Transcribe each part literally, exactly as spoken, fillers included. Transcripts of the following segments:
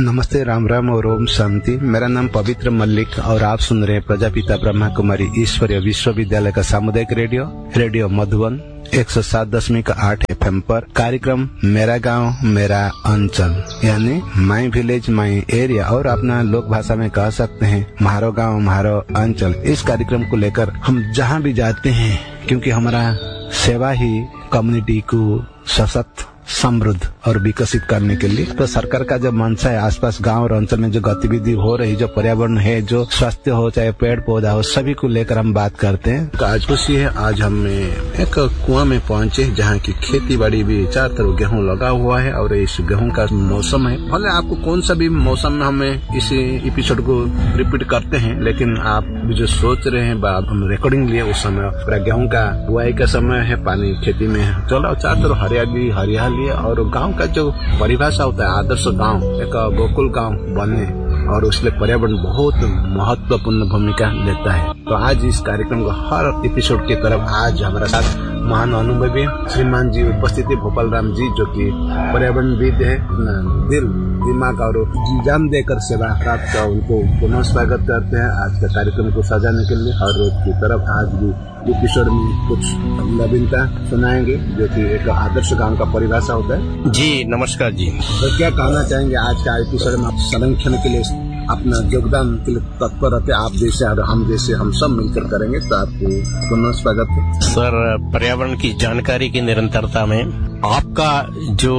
नमस्ते, राम राम और ओम शांति। मेरा नाम पवित्र मल्लिक और आप सुन रहे हैं प्रजापिता ब्रह्मा कुमारी ईश्वरीय विश्वविद्यालय का सामुदायिक रेडियो रेडियो मधुबन एक सौ सात दशमलव आठ एफ एम पर कार्यक्रम मेरा गांव मेरा अंचल, यानी माई विलेज माई एरिया, और अपना लोक भाषा में कह सकते हैं म्हारो गांव म्हारो अंचल। इस कार्यक्रम को लेकर हम जहां भी जाते हैं, क्योंकि हमारा सेवा ही कम्युनिटी को सशक्त, समृद्ध और विकसित करने के लिए, तो सरकार का जो मंशा है आसपास गांव और अंचल में जो गतिविधि हो रही, जो पर्यावरण है, जो स्वास्थ्य हो चाहे पेड़ पौधा हो, सभी को लेकर हम बात करते हैं। तो आज खुशी है, आज हम एक कुआं में पहुंचे जहां की खेती बाड़ी भी चार तरफ गेहूं लगा हुआ है और इस गेहूं का मौसम है। भले आपको कौन सा भी मौसम में हमें इस एपिसोड को रिपीट करते हैं, लेकिन आप जो सोच रहे हैं हम रिकॉर्डिंग लिए उस समय पूरा गेहूं का बुआई का समय है, पानी खेती में चलो, चार तरफ हरियाली हरियाली और गांव का जो परिभाषा होता है आदर्श गांव, एक गोकुल गांव बने, और उसमें पर्यावरण बहुत महत्वपूर्ण भूमिका लेता है। तो आज इस कार्यक्रम का हर एपिसोड की तरफ आज हमारे साथ महान अनुभवी श्रीमान जी उपस्थित है, भोपाल राम जी, जो कि पर्यावरणविद है। दिल दिमाग और जान देकर सेवा प्राप्त का उनको पुनः स्वागत करते हैं आज का कार्यक्रम को सजाने के लिए। हर रोज की तरफ आज भी एपिसोड में कुछ नवीनता सुनाएंगे, जो कि एक आदर्श गांव का परिभाषा होता है। जी नमस्कार जी। तो क्या कहना चाहेंगे आज का एपिसोड में? आप संरक्षण के लिए अपना योगदान के लिए तत्पर रहते, आप जैसे और हम जैसे हम सब मिलकर करेंगे, तो आपको पुनः स्वागत है। सर, पर्यावरण की जानकारी की निरंतरता में आपका जो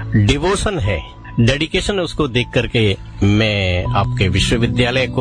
डिवोशन है, डेडिकेशन, उसको देख करके मैं आपके विश्वविद्यालय को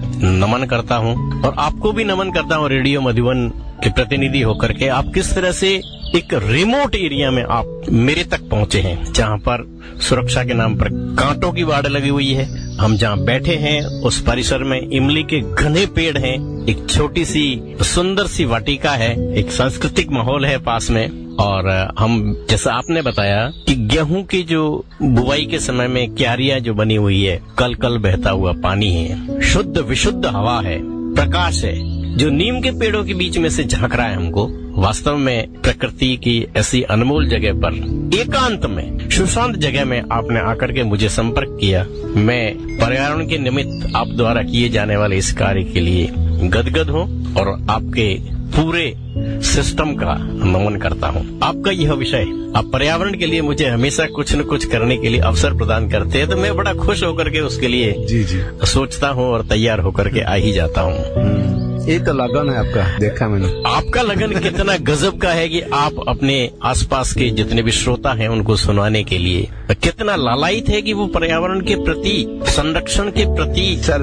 नमन करता हूं और आपको भी नमन करता हूं, रेडियो मधुबन के प्रतिनिधि होकर के। आप किस तरह से एक रिमोट एरिया में आप मेरे तक पहुंचे हैं, जहां पर सुरक्षा के नाम पर कांटों की बाड़ लगी हुई है। हम जहां बैठे हैं उस परिसर में इमली के घने पेड़ हैं, एक छोटी सी सुंदर सी वाटिका है, एक सांस्कृतिक माहौल है पास में। और हम, जैसा आपने बताया कि गेहूं की जो बुवाई के समय में क्यारियां जो बनी हुई है, कल कल बहता हुआ पानी है, शुद्ध विशुद्ध हवा है, प्रकाश है, जो नीम के पेड़ों के बीच में से झांक रहा है हमको। वास्तव में प्रकृति की ऐसी अनमोल जगह पर, एकांत में, सुशांत जगह में आपने आकर के मुझे संपर्क किया। मैं पर्यावरण के निमित्त आप द्वारा किए जाने वाले इस कार्य के लिए गदगद हूँ और आपके पूरे सिस्टम का नमन करता हूँ। आपका यह विषय, आप पर्यावरण के लिए मुझे हमेशा कुछ न कुछ करने के लिए अवसर प्रदान करते हैं, तो मैं बड़ा खुश होकर के उसके लिए जी जी सोचता हूँ और तैयार होकर के आ ही जाता हूँ। ये तो लगन है आपका, देखा मैंने। आपका लगन कितना गजब का है कि आप अपने आसपास के जितने भी श्रोता हैं उनको सुनाने के लिए कितना लालायित है कि वो पर्यावरण के प्रति, संरक्षण के प्रति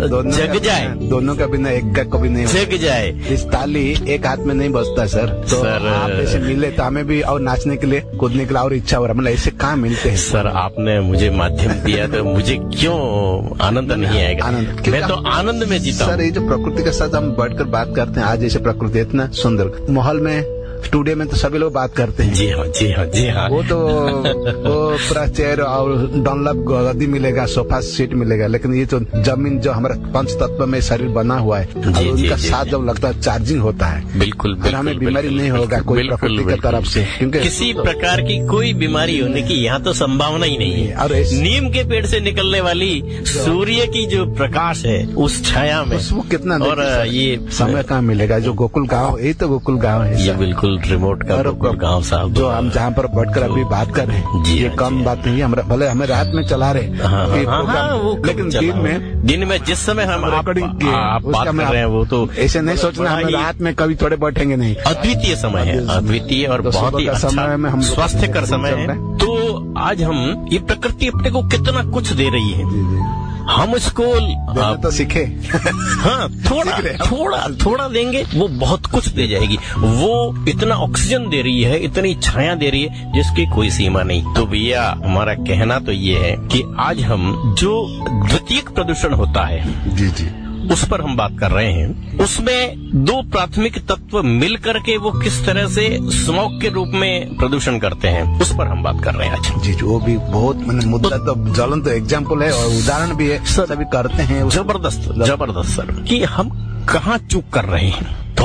जग जाए। दोनों का बिना एक का कभी नहीं जग जाए। इस ताली एक हाथ में नहीं बजता सर। तो सर आप ऐसे मिले तो हमें भी और नाचने के लिए, कूदने के लिए और इच्छा हो रहा, मतलब ऐसे कहाँ मिलते हैं? सर आपने मुझे माध्यम दिया तो मुझे क्यों आनंद नहीं आएगा? आनंद, मैं तो आनंद में जीता। सर ये जो प्रकृति के साथ हम बैठकर बात करते हैं, आज जैसे प्रकृति इतना सुंदर माहौल में, स्टूडियो में तो सभी लोग बात करते हैं। जी हाँ जी हाँ जी हाँ। वो तो वो पूरा चेयर और डॉनलप गद्दी मिलेगा, सोफा सीट मिलेगा, लेकिन ये तो जमीन जो हमारा पंच तत्व में शरीर बना हुआ है, और उनका साथ जब लगता है चार्जिंग होता है, बिल्कुल फिर हमें बीमारी नहीं होगा कोई प्रकृति की तरफ से, क्योंकि किसी प्रकार की कोई बीमारी होने की यहाँ तो संभावना ही नहीं है। और नीम के पेड़ से निकलने वाली सूर्य की जो प्रकाश है उस छाया में, वो कितना, और ये समय कहाँ मिलेगा? जो गोकुल गाँव, यही तो गोकुल गाँव है, ये बिल्कुल रिमोट का गोकुल गाँव साहब, जो हम जहाँ पर बैठकर अभी बात कर रहे हैं, ये कम बात नहीं है। भले हमें रात में चला रहे, लेकिन दिन में दिन में जिस समय हम रिकॉर्डिंग की बात कर रहे हैं, वो तो ऐसे नहीं सोचना हमें रात में कभी थोड़े बैठेंगे नहीं। अद्वितीय समय है, अद्वितीय और बहुत ही अच्छा समय में हम स्वास्थ्यकर समय है। तो आज हम, ये प्रकृति अपने को कितना कुछ दे रही है, हम उसको तो सीखे। हाँ, थोड़ा थोड़ा थोड़ा देंगे, वो बहुत कुछ दे जाएगी। वो इतना ऑक्सीजन दे रही है, इतनी छाया दे रही है जिसकी कोई सीमा नहीं। तो भैया हमारा कहना तो ये है कि आज हम जो द्वितीयक प्रदूषण होता है, जी जी, उस पर हम बात कर रहे हैं। उसमें दो प्राथमिक तत्व मिल करके वो किस तरह से स्मोक के रूप में प्रदूषण करते हैं, उस पर हम बात कर रहे हैं आज। जी, वो भी बहुत मुद्दा तो ज्वलन तो एग्जाम्पल है और उदाहरण भी है, सर सभी करते हैं। जबरदस्त जबरदस्त सर, कि हम कहाँ चूक कर रहे हैं। तो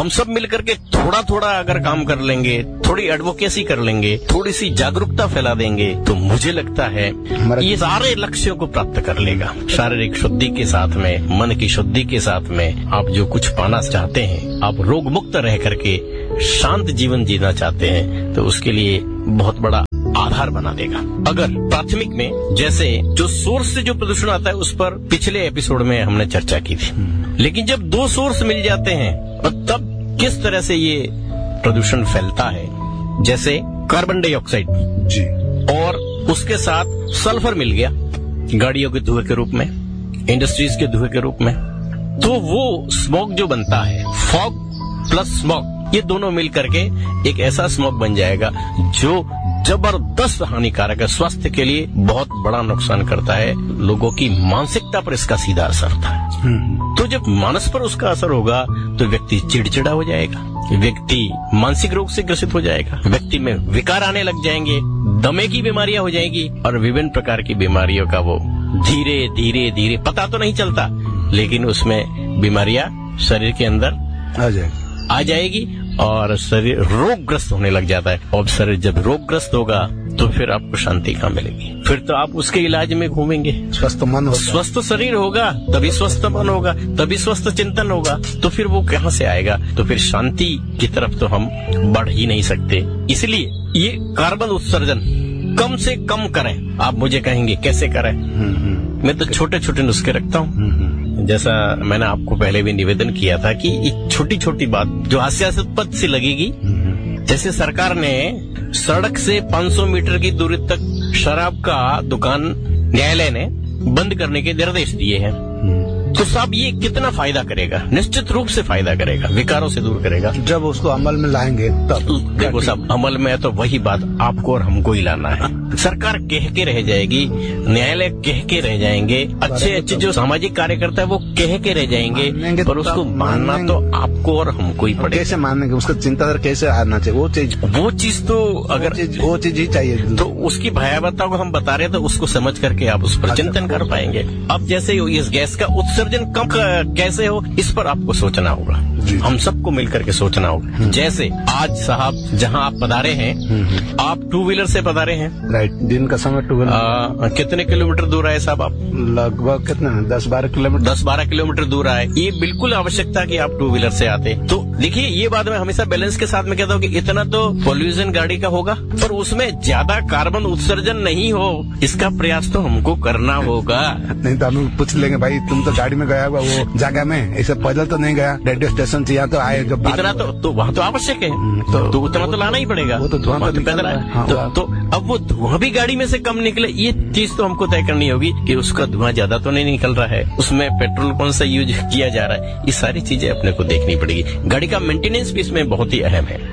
हम सब मिलकर के थोड़ा थोड़ा अगर काम कर लेंगे, थोड़ी एडवोकेसी कर लेंगे, थोड़ी सी जागरूकता फैला देंगे, तो मुझे लगता है ये सारे लक्ष्यों को प्राप्त कर लेगा। शारीरिक शुद्धि के साथ में, मन की शुद्धि के साथ में, आप जो कुछ पाना चाहते हैं, आप रोग मुक्त रह करके शांत जीवन जीना चाहते हैं, तो उसके लिए बहुत बड़ा आधार बना देगा। अगर प्राथमिक में जैसे जो सोर्स से जो प्रदूषण आता है उस पर पिछले एपिसोड में हमने चर्चा की थी, लेकिन जब दो सोर्स मिल जाते हैं और तब किस तरह से ये प्रदूषण फैलता है, जैसे कार्बन डाइऑक्साइड जी और उसके साथ सल्फर मिल गया गाड़ियों के धुएं के रूप में, इंडस्ट्रीज के धुएं के रूप में, तो वो स्मोक जो बनता है, फॉग प्लस स्मोक, ये दोनों मिल करके एक ऐसा स्मोक बन जाएगा जो जबरदस्त हानिकारक है, स्वास्थ्य के लिए बहुत बड़ा नुकसान करता है, लोगों की मानसिकता पर इसका सीधा असर था। तो जब मानस पर उसका असर होगा तो व्यक्ति चिड़चिड़ा हो जाएगा, व्यक्ति मानसिक रोग से ग्रसित हो जाएगा, व्यक्ति में विकार आने लग जाएंगे, दमे की बीमारियां हो जाएगी और विभिन्न प्रकार की बीमारियों का वो धीरे धीरे धीरे पता तो नहीं चलता, लेकिन उसमें बीमारियां शरीर के अंदर आ जाएगी आ जाएगी और शरीर रोगग्रस्त होने लग जाता है। और शरीर जब रोगग्रस्त होगा तो फिर आपको शांति कहाँ मिलेगी, फिर तो आप उसके इलाज में घूमेंगे। स्वस्थ मन होगा, स्वस्थ शरीर होगा तभी स्वस्थ मन होगा, तभी स्वस्थ चिंतन होगा, तो फिर वो कहाँ से आएगा, तो फिर शांति की तरफ तो हम बढ़ ही नहीं सकते। इसलिए ये कार्बन उत्सर्जन कम से कम करें। आप मुझे कहेंगे कैसे करें, मैं तो छोटे छोटे नुस्खे रखता हूँ। जैसा मैंने आपको पहले भी निवेदन किया था कि एक छोटी छोटी बात जो हास्यास्पद सी लगेगी, जैसे सरकार ने सड़क से पाँच सौ मीटर की दूरी तक शराब का दुकान न्यायालय ने बंद करने के निर्देश दिए हैं, तो साहब ये कितना फायदा करेगा, निश्चित रूप से फायदा करेगा, विकारों से दूर करेगा। जब उसको अमल में लाएंगे तब देखो साहब, अमल में तो वही बात आपको और हमको ही लाना है। सरकार कह के रह जाएगी, न्यायालय कह के रह जाएंगे, अच्छे अच्छे जो सामाजिक कार्यकर्ता है वो कह के रह जाएंगे, पर उसको मानना तो आपको और हमको ही पड़ेगा। कैसे मानेंगे, उसका चिंताधारा कैसे आना चाहिए, वो चीज वो चीज तो अगर वो चीज ही चाहिए, तो उसकी भयावहता को हम बता रहे हैं, तो उसको समझ करके आप उस पर चिंतन कर पाएंगे। अब जैसे इस गैस का उत्सर्जन कम कैसे हो, इस पर आपको सोचना होगा, हम सबको मिलकर के सोचना होगा। जैसे आज साहब जहां आप पधारे हैं, आप टू व्हीलर से पधारे हैं, राइट, दिन का समय टू व्हीलर कितने किलोमीटर दूर आए साहब आप? लगभग कितना, दस बारह किलोमीटर दस बारह किलोमीटर दूर आए। ये बिल्कुल आवश्यकता कि आप टू व्हीलर से आते। तो देखिए, ये बात मैं हमेशा बैलेंस के साथ में कहता हूँ कि इतना तो पॉल्यूशन गाड़ी का होगा, पर उसमें ज्यादा कार्बन उत्सर्जन नहीं हो, इसका प्रयास तो हमको करना होगा। नहीं तो हम पूछ लेंगे, भाई तुम तो गाड़ी में गया हुआ वो जगह में, ऐसे पैदल तो नहीं गया, रेडियो स्टेशन से यहाँ तो आए, जो इतना तो, तो वहाँ तो आवश्यक है, तो, तो उतना तो लाना ही पड़ेगा, वो तो धुआं तो पैदल आए, तो, तो अब वो धुआं भी गाड़ी में से कम निकले, ये चीज तो हमको तय करनी होगी कि उसका धुआं ज्यादा तो नहीं निकल रहा है, उसमें पेट्रोल कौन सा यूज किया जा रहा है, ये सारी चीजें अपने को देखनी पड़ेगी। गाड़ी का मेंटेनेंस भी इसमें बहुत ही अहम है।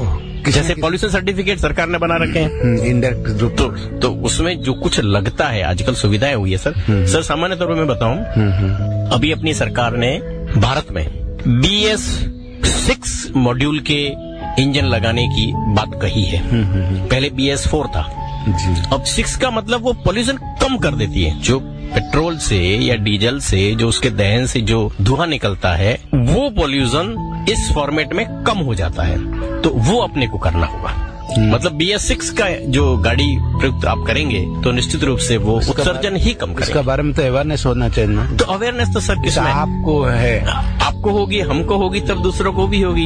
जैसे पॉल्यूशन सर्टिफिकेट सरकार ने बना रखे हैं इंडायरेक्ट, तो, तो उसमें जो कुछ लगता है, आजकल सुविधाएं हुई है सर। सर सामान्य तौर पर मैं बताऊं, अभी अपनी सरकार ने भारत में बी एस सिक्स मॉड्यूल के इंजन लगाने की बात कही है। पहले बी एस फोर था, अब सिक्स का मतलब वो पॉल्यूशन कम कर देती है। जो पेट्रोल से या डीजल से जो उसके दहन से जो धुआं निकलता है, वो पॉल्यूशन इस फॉर्मेट में कम हो जाता है, तो वो अपने को करना होगा। मतलब बी एस सिक्स का जो गाड़ी प्रयुक्त आप करेंगे तो निश्चित रूप से वो उत्सर्जन ही कम करेगा। इसके बारे में तो अवेयरनेस होना चाहिए ना। तो अवेयरनेस तो सर किसमें आपको है, आपको होगी, हमको होगी, तब दूसरों को भी होगी।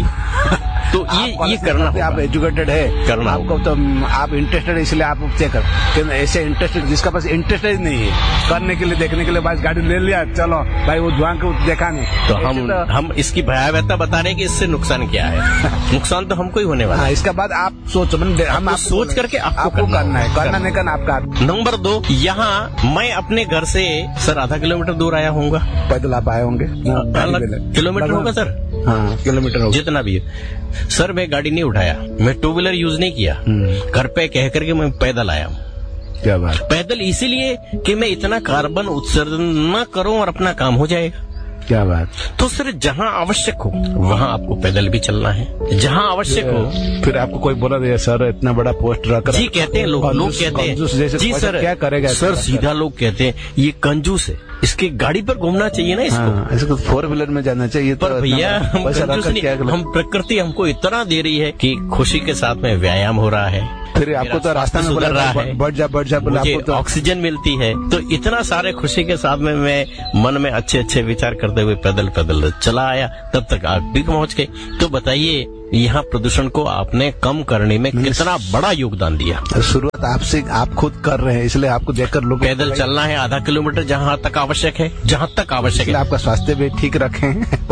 तो ये ये करना होगा। आप एजुकेटेड है, करना आपको तो आप इंटरेस्टेड है, इसलिए आप चेक कर। ऐसे इंटरेस्टेड, जिसका पास इंटरेस्टेड नहीं है करने के लिए, देखने के लिए, बस गाड़ी ले लिया, चलो भाई वो धुआं को देखा नहीं, तो हम तो हम इसकी भयावहता बता रहे हैं कि इससे नुकसान क्या है। नुकसान तो हमको ही होने वाला है। इसके बाद आप सोच, हम आप सोच करके आपको करना है, करना नहीं करना आपका। नंबर दो, यहाँ मैं अपने घर से सर आधा किलोमीटर दूर आया होऊंगा, पैदल आप आए होंगे, किलोमीटर होगा सर, हाँ किलोमीटर होगा, जितना भी है सर। मैं गाड़ी नहीं उठाया, मैं टू व्हीलर यूज नहीं किया, घर पे कह करके मैं पैदल आया हूँ। क्या बात? पैदल इसीलिए कि मैं इतना कार्बन उत्सर्जन न करूं और अपना काम हो जाएगा। क्या बात। तो सर जहाँ आवश्यक हो वहाँ आपको पैदल भी चलना है, जहाँ आवश्यक हो। फिर आपको कोई बोला दे सर इतना बड़ा पोस्ट रख, जी कहते हैं लोग, लोग कहते हैं जी सर, क्या करेगा सर सीधा लोग कहते हैं ये कंजूस है, इसकी गाड़ी पर घूमना चाहिए ना इसको। हाँ, इसको फोर व्हीलर में जाना चाहिए। पर भैया हम कंजूस नहीं, हम प्रकृति हमको इतना दे रही है कि खुशी के साथ में व्यायाम हो रहा है, फिर आपको तो रास्ता में सुधर रहा है, बढ़ जा बढ़ जा बोला, मुझे आपको तो ऑक्सीजन मिलती है, तो इतना सारे खुशी के साथ में मैं मन में अच्छे अच्छे विचार करते हुए पैदल पैदल चला आया, तब तक आप भी पहुंच गए। तो बताइए यहाँ प्रदूषण को आपने कम करने में कितना बड़ा योगदान दिया। शुरुआत आपसे आप खुद कर रहे हैं, इसलिए आपको देखकर लोग पैदल चलना है आधा किलोमीटर जहाँ तक आवश्यक है, जहाँ तक आवश्यक है। आपका स्वास्थ्य भी ठीक रखें।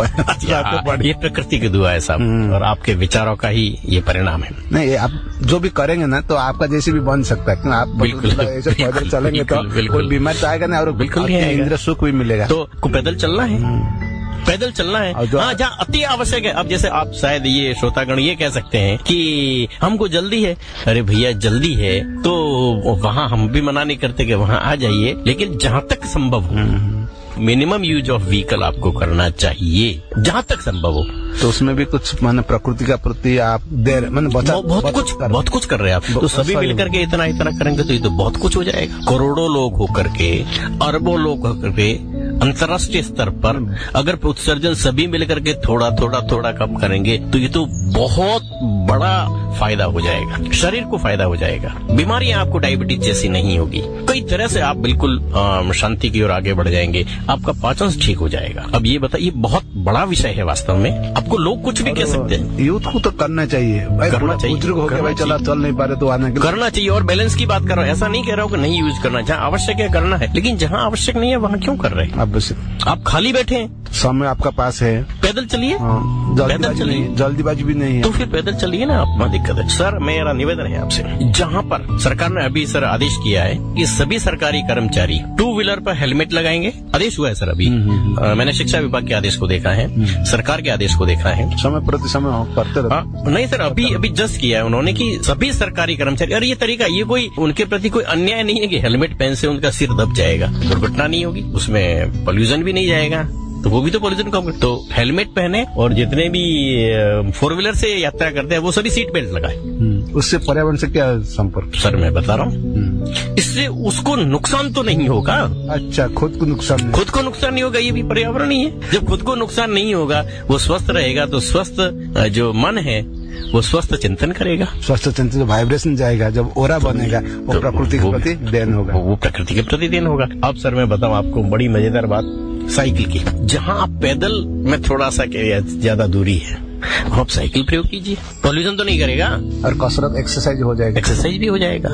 ये प्रकृति की दुआ है साहब, और आपके विचारों का ही ये परिणाम है। नहीं, आप जो भी करेंगे ना तो आपका जैसे भी बन सकता है, क्योंकि आप बिल्कुल ऐसे पैदल चलेंगे तो कोई बीमार तो आएगा ना, और बिल्कुल इंद्र सुख भी मिलेगा। तो पैदल चलना है, पैदल चलना है। हाँ, जहाँ अति आवश्यक है। अब जैसे आप शायद ये श्रोतागण ये कह सकते हैं कि हमको जल्दी है, अरे भैया जल्दी है तो वहाँ हम भी मना नहीं करते कि वहाँ आ जाइए, लेकिन जहाँ तक संभव हो मिनिमम यूज ऑफ व्हीकल आपको करना चाहिए, जहाँ तक संभव हो। तो उसमें भी कुछ माने प्रकृति का प्रति आप दे मैंने बचा बहुत कुछ कर, बहुत कुछ कर रहे हैं आप। तो सभी मिलकर के इतना इतना करेंगे तो ये तो बहुत कुछ हो जाएगा। करोड़ों लोग होकर के, अरबों लोग होकर के अंतर्राष्ट्रीय स्तर पर अगर उत्सर्जन सभी मिलकर के थोड़ा थोड़ा थोड़ा कम करेंगे तो ये तो बहुत बड़ा फायदा हो जाएगा, शरीर को फायदा हो जाएगा। बीमारियां आपको डायबिटीज जैसी नहीं होगी, कई तरह से आप बिल्कुल शांति की ओर आगे बढ़ जाएंगे, आपका पाचन ठीक हो जाएगा। अब ये बताइए, बहुत बड़ा विषय है वास्तव में, आपको लोग कुछ भी कह सकते हैं। यूथ को तो करना चाहिए, भाई करना चाहिए, बुजुर्ग हो गया भाई चला चल नहीं पा रहे तो आना करना चाहिए। और बैलेंस की बात कर रहा हूँ, ऐसा नहीं कह रहा हूँ कि नहीं यूज करना, जहाँ आवश्यक है करना है, लेकिन जहाँ आवश्यक नहीं है वहाँ क्यों कर रहे हैं? आप बस आप खाली बैठे हैं, समय आपका पास है, पैदल चलिए। पैदल चलिए, जल्दीबाजी भी नहीं है तो फिर पैदल चलिए ना, आप दिक्कत है। सर मेरा निवेदन है आपसे, जहाँ पर सरकार ने अभी सर आदेश किया है कि सभी सरकारी कर्मचारी टू व्हीलर पर हेलमेट लगाएंगे, आदेश हुआ है सर अभी, आ, मैंने शिक्षा विभाग के आदेश को देखा है, सरकार के आदेश को देखा है, समय प्रति समय करते रहते। नहीं सर, अभी अभी जस्ट किया है उन्होंने कि सभी सरकारी कर्मचारी, और ये तरीका, ये कोई उनके प्रति कोई अन्याय नहीं है कि हेलमेट पहन से उनका सिर दब जाएगा, दुर्घटना नहीं होगी, उसमें पॉल्यूशन भी नहीं जाएगा, तो वो भी तो पॉल्यूशन कम। तो हेलमेट पहने, और जितने भी फोर व्हीलर से यात्रा करते हैं वो सभी सीट बेल्ट लगाए। उससे पर्यावरण से क्या संपर्क? सर मैं बता रहा हूँ, इससे उसको नुकसान तो नहीं होगा। अच्छा, खुद को नुकसान नहीं, खुद को नुकसान नहीं होगा, ये भी पर्यावरण ही है। जब खुद को नुकसान नहीं होगा, वो स्वस्थ रहेगा, तो स्वस्थ जो मन है वो स्वस्थ चिंतन करेगा, स्वस्थ चिंतन जो वाइब्रेशन जाएगा, जब ओरा बनेगा वो तो प्रकृति के प्रति देन होगा, वो प्रकृति के प्रति देन होगा। अब सर मैं बताऊं आपको बड़ी मजेदार बात साइकिल की, जहाँ आप पैदल में थोड़ा सा ज्यादा दूरी है, आप साइकिल प्रयोग कीजिए, पॉल्यूशन तो नहीं करेगा, और कसरत एक्सरसाइज हो जाएगा, एक्सरसाइज भी हो जाएगा।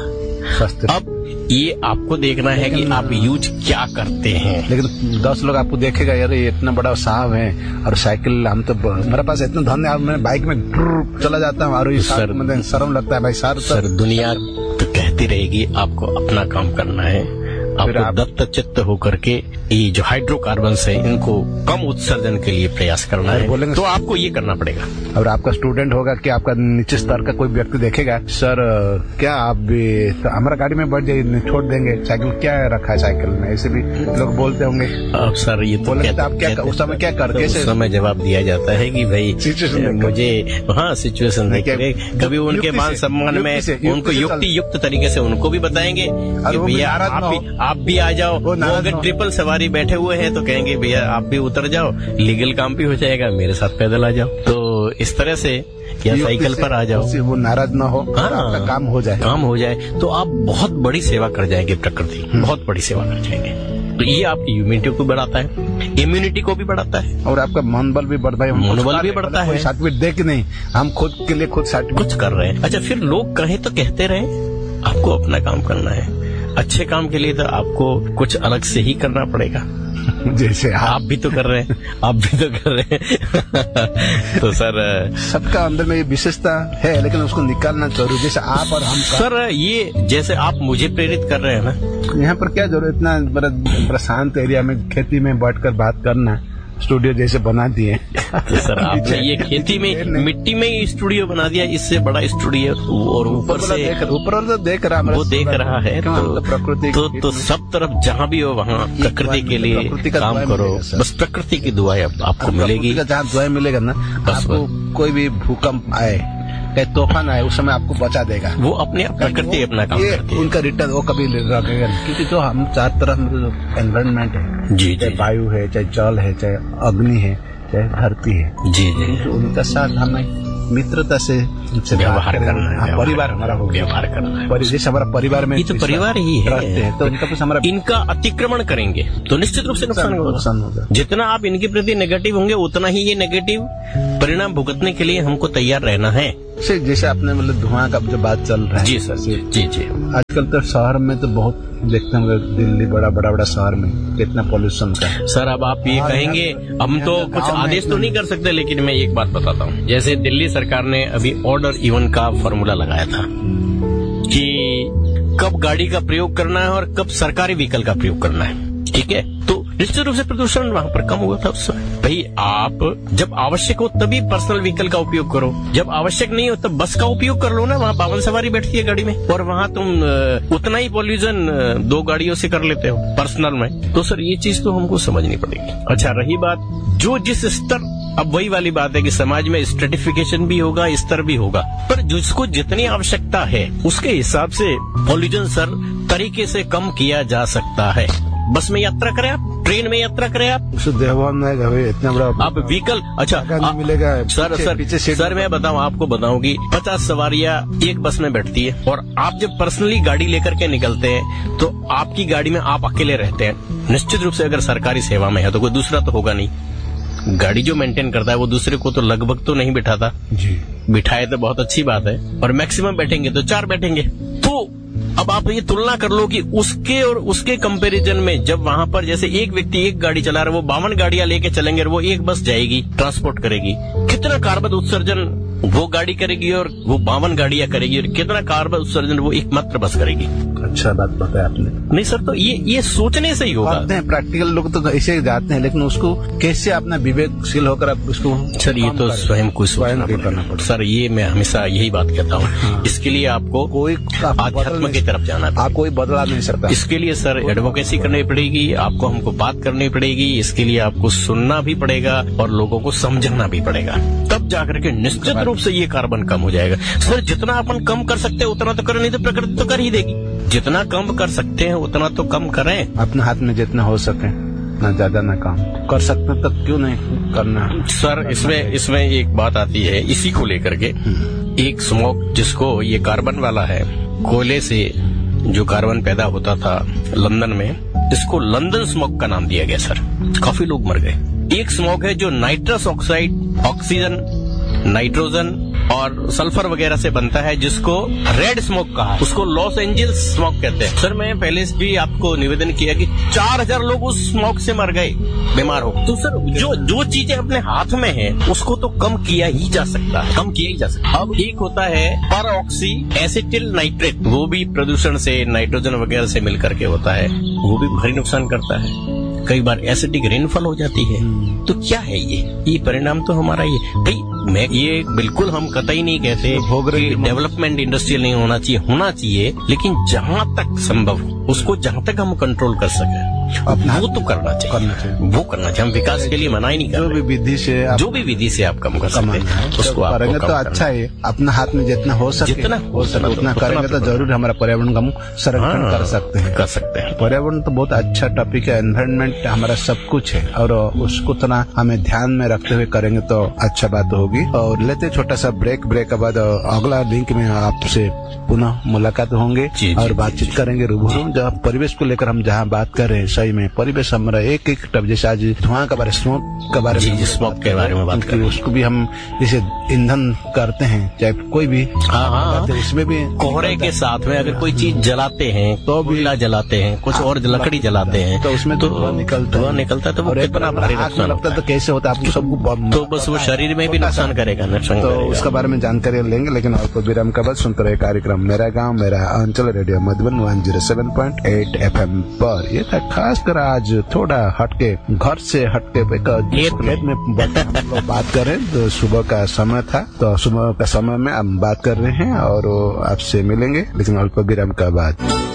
अब ये आपको देखना है कि आप यूज क्या करते हैं। लेकिन दस लोग आपको देखेगा, यार ये इतना बड़ा साहब है, और साइकिल, हम तो मेरे पास इतना धन है, मैं बाइक में चला जाता हूँ, और ये सर मतलब शर्म लगता है भाई। सर सर दुनिया तो कहती रहेगी, आपको अपना काम करना है, आपको आप दत्त चित्त होकर के ये जो हाइड्रोकार्बन है इनको कम उत्सर्जन के लिए प्रयास करना है, तो आपको ये करना पड़ेगा। और आपका स्टूडेंट होगा कि आपका नीचे स्तर का कोई व्यक्ति देखेगा, सर क्या आप भी तो हमारा गाड़ी में बैठ जाइए, छोड़ देंगे, साइकिल क्या रखा है साइकिल में, ऐसे भी लोग बोलते होंगे। अब सर ये तो कहते, आप क्या उस समय क्या कर, उस समय जवाब दिया जाता है कि भाई मुझे हाँ सिचुएशन देख के, कभी उनके मान सम्मान में उनको युक्ति युक्त तरीके से उनको भी बताएंगे भैया आप भी आ जाओ। वो अगर ट्रिपल सवारी बैठे हुए हैं तो कहेंगे भैया आप भी उतर जाओ, लीगल काम भी हो जाएगा, मेरे साथ पैदल आ जाओ। तो इस तरह से या साइकिल पर आ जाओ, वो नाराज ना हो, हाँ, आपका काम हो जाए काम हो जाए तो आप बहुत बड़ी सेवा कर जाएंगे, प्रकृति बहुत बड़ी सेवा कर जाएंगे। तो ये आपकी इम्यूनिटी को बढ़ाता है, इम्यूनिटी को भी बढ़ाता है, और आपका मनोबल भी बढ़ता है, मनोबल भी बढ़ता है। सर्टिफिकेट दे के नहीं, हम खुद के लिए खुद सर्टिफिकेट कुछ कर रहे हैं। अच्छा, फिर लोग कहे तो कहते रहे, आपको अपना काम करना है। अच्छे काम के लिए तो आपको कुछ अलग से ही करना पड़ेगा, जैसे आप, आप भी तो कर रहे हैं आप भी तो कर रहे हैं तो सर सबका अंदर में ये विशेषता है, लेकिन उसको निकालना जरूरी, जैसे आप और हम। सर ये जैसे आप मुझे प्रेरित कर रहे हैं ना, यहाँ पर क्या जरूरत, इतना बड़ा शांत एरिया में खेती में बैठकर बात करना, स्टूडियो जैसे बना दिए। तो सर आपने ये खेती में मिट्टी में ही स्टूडियो बना दिया, इससे बड़ा स्टूडियो, और ऊपर से ऊपर तो देख रहा वो देख रहा है। तो प्रकृति तो, तो सब तरफ जहाँ भी हो वहाँ प्रकृति के लिए काम करो, बस प्रकृति की दुआएं आपको मिलेगी। जहाँ दुआएं मिलेगा ना, आपको कोई भी भूकंप आए, तूफान आए, उस समय आपको बचा देगा। वो अपने आप प्रकृति अपना काम करती है। उनका रिटर्न वो कभी रखेगा, क्योंकि जो हम चार तरफ जो एनवायरमेंट है, जी चाहे वायु है, चाहे जल है, चाहे अग्नि है, चाहे धरती है, जी जी, तो उनका साथ हमें मित्रता से व्यवहार करना है, परिवार हमारा हो गया, व्यवहार करना है। जैसे हमारा परिवार में ये तो परिवार ही है, तो इनका कुछ हमारा इनका अतिक्रमण करेंगे तो निश्चित रूप से नुकसान होगा। जितना आप इनके प्रति नेगेटिव होंगे उतना ही ये नेगेटिव परिणाम भुगतने के लिए हमको तैयार रहना है। जैसे आपने मतलब धुआं का जो बात चल रहा है, जी सर, जी जी जी। आजकल तो शहर में तो बहुत देखते हैं, दिल्ली बड़ा बड़ा बड़ा शहर में कितना पॉल्यूशन का। सर अब आप ये कहेंगे हम तो कुछ आदेश तो नहीं कर सकते, लेकिन मैं एक बात बताता हूँ। जैसे दिल्ली सरकार ने अभी ऑर्डर इवन का फॉर्मूला लगाया था कि कब गाड़ी का प्रयोग करना है और कब सरकारी व्हीकल का प्रयोग करना है, ठीक है। तो निश्चित रूप से प्रदूषण वहाँ पर कम हुआ था उस समय। भाई आप जब आवश्यक हो तभी पर्सनल व्हीकल का उपयोग करो, जब आवश्यक नहीं हो तब बस का उपयोग कर लो ना। वहाँ बावन सवारी बैठती है गाड़ी में, और वहाँ तुम उतना ही पॉल्यूशन दो गाड़ियों से कर लेते हो पर्सनल में। तो सर ये चीज तो हमको समझनी पड़ेगी। अच्छा रही बात जो जिस स्तर, अब वही वाली बात है कि समाज में स्ट्रेटिफिकेशन भी होगा, स्तर भी होगा, पर जिसको जितनी आवश्यकता है उसके हिसाब से पॉल्यूशन सर तरीके से कम किया जा सकता है। बस में यात्रा करें आप, ट्रेन में यात्रा करें आप, इतना बड़ा आप व्हीकल, अच्छा नहीं मिलेगा सर। सर सर मैं बताऊं आपको बताऊं कि पचास सवारियां एक बस में बैठती है, और आप जब पर्सनली गाड़ी लेकर के निकलते हैं तो आपकी गाड़ी में आप अकेले रहते हैं। निश्चित रूप से अगर सरकारी सेवा में है तो कोई दूसरा तो होगा नहीं। गाड़ी जो मेंटेन करता है वो दूसरे को तो लगभग तो नहीं बिठाता जी, बिठाए तो बहुत अच्छी बात है, और मैक्सिमम बैठेंगे तो चार बैठेंगे। तो अब आप ये तुलना कर लो कि उसके और उसके कंपैरिजन में, जब वहां पर जैसे एक व्यक्ति एक गाड़ी चला रहा है, वो बावन गाड़ियां लेके चलेंगे और वो एक बस जाएगी, ट्रांसपोर्ट करेगी, कितना कार्बन उत्सर्जन वो गाड़ी करेगी और वो बावन गाड़ियां करेगी, और कितना कार्बन उत्सर्जन वो एकमात्र बस करेगी। अच्छा बात बताया आपने। नहीं सर, तो ये ये सोचने से ही होगा। प्रैक्टिकल लोग तो ऐसे जाते हैं, लेकिन उसको कैसे अपना विवेकशील होकर आप उसको, सर ये तो स्वयं को सोचना पड़ेगा। सर ये मैं हमेशा यही बात कहता हूँ, इसके लिए आपको कोई आध्यात्म की तरफ जाना, आप कोई बदला नहीं सकता। इसके लिए सर एडवोकेसी करनी पड़ेगी, आपको हमको बात करनी पड़ेगी, इसके लिए आपको सुनना भी पड़ेगा और लोगों को समझाना भी पड़ेगा, तब जाकर के निश्चित रूप से ये कार्बन कम हो जाएगा। सर जितना अपन कम कर सकते हैं उतना तो करें, नहीं तो प्रकृति तो कर ही देगी। जितना कम कर सकते हैं उतना तो कम करें, अपने हाथ में जितना हो सके, ना ज्यादा ना कम कर सकते हैं, तब क्यों नहीं करना। सर इसमें इसमें एक बात आती है इसी को लेकर के, एक स्मोक जिसको ये कार्बन वाला है, कोयले से जो कार्बन पैदा होता था लंदन में, इसको लंदन स्मोक का नाम दिया गया सर। काफी लोग मर गए। एक स्मोक है जो नाइट्रस ऑक्साइड, ऑक्सीजन, नाइट्रोजन और सल्फर वगैरह से बनता है, जिसको रेड स्मोक कहा, उसको लॉस एंजल्स स्मोक कहते हैं। सर मैं पहले भी आपको निवेदन किया कि चार हजार लोग उस स्मोक से मर गए, बीमार हो। तो सर जो जो चीजें अपने हाथ में है उसको तो कम किया ही जा सकता है, कम किया ही जा सकता है। अब एक होता है पर ऑक्सी एसिटिल नाइट्रेट, वो भी प्रदूषण से, नाइट्रोजन वगैरह से मिलकर के होता है, वो भी भारी नुकसान करता है। कई बार एसिडिक रेनफॉल हो जाती है। तो क्या है ये ये परिणाम तो हमारा ये भाई, मैं ये बिल्कुल हम कतई नहीं कहते कि डेवलपमेंट इंडस्ट्रियल नहीं होना चाहिए, होना चाहिए, लेकिन जहाँ तक संभव उसको जहाँ तक हम कंट्रोल कर सके वो तो करना चाहिए, करना चाहिए, वो करना चाहिए। हम विकास के लिए मना ही नहीं कर रहे, जो भी विधि से जो भी विधि से आप कम कर सकते हैं उसको आप करेंगे तो अच्छा है। अपना हाथ में जितना हो सके, जितना हो सके उतना करेंगे तो जरूर हमारा पर्यावरण का संरक्षण कर सकते हैं, कर सकते हैं। पर्यावरण तो बहुत अच्छा टॉपिक है, एनवायरमेंट हमारा सब कुछ है, और उसको इतना हमें ध्यान में रखते हुए करेंगे तो अच्छा बात होगी। और लेते छोटा सा ब्रेक, ब्रेक के बाद अगला लिंक में आपसे पुनः मुलाकात होंगे और बातचीत करेंगे रूबरू। जब परिवेश को लेकर हम जहाँ बात कर रहे हैं, सही में परिवेश हमारा एक एक टब, जैसे आज धुआं के बारे, स्मोक के बारे में, स्मोक के बारे में बात करें, उसको भी हम जैसे ईंधन करते हैं, चाहे कोई भी, हाँ हाँ, उसमें भी कोहरे के साथ में अगर कोई चीज जलाते हैं तो कोयला जलाते हैं, कुछ और लकड़ी जलाते हैं, तो उसमें धुआं निकलता धुआं निकलता है, तो वो कितना भारी नुकसान लगता है। तो कैसे होता है आपको सबको, तो बस वो शरीर में भी नुकसान करेगा, नुकसान तो उसके बारे में जानकारी लेंगे। लेकिन आपको विराम के बाद सुनते रहे कार्यक्रम मेरा गाँव मेरा अंचल, radio Madhuban one zero seven point eight F M पर। ये था खासकर आज थोड़ा हटके, घर से हटके खेत में हम लोग बात करें। तो सुबह का समय था, तो सुबह का समय में हम बात कर रहे हैं और आपसे मिलेंगे, लेकिन अल्प विराम का बाद।